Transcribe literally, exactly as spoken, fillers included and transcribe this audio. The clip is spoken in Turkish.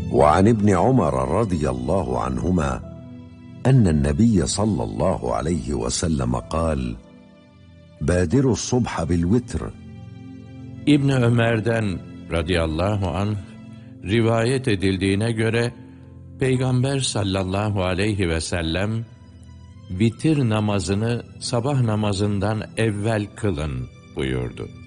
وعن ابن عمر رضي الله عنهما أن النبي صلى الله عليه وسلم قال: بادروا الصبح بالوتر. İbn Ömer'den radıyallahu anh rivayet edildiğine göre Peygamber sallallahu aleyhi ve sellem vitir namazını sabah namazından evvel kılın buyurdu.